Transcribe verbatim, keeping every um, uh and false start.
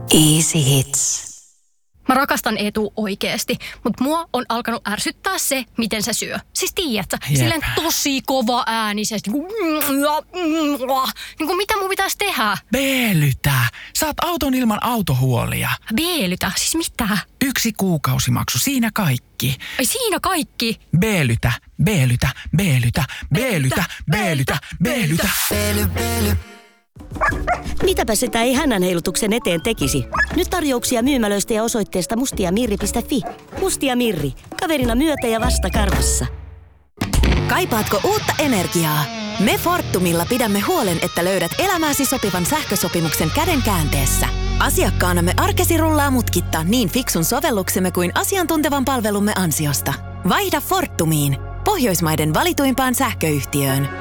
Easy Hits. Mä rakastan Eetu oikeesti, mutta mua on alkanut ärsyttää se, miten se syö. Siis tiedätkö, silleen tosi kova äänisesti. Niin kuin mitä mun pitäisi tehdä? Beelytä. Saat auton ilman autohuolia. Beelytä? Siis mitä? Yksi kuukausimaksu, siinä kaikki. Ai siinä kaikki? Beelytä, beelytä, beelytä, beelytä, beelytä, beelytä. Beely, beely. Mitäpä sitä ei hännän heilutuksen eteen tekisi? Nyt tarjouksia myymälöistä ja osoitteesta mustiamirri piste fi. Mustia Mirri. Kaverina myötä ja vasta karvassa. Kaipaatko uutta energiaa? Me Fortumilla pidämme huolen, että löydät elämääsi sopivan sähkösopimuksen käden käänteessä. Asiakkaanamme arkesi rullaa mutkitta niin fiksun sovelluksemme kuin asiantuntevan palvelumme ansiosta. Vaihda Fortumiin, Pohjoismaiden valituimpaan sähköyhtiöön.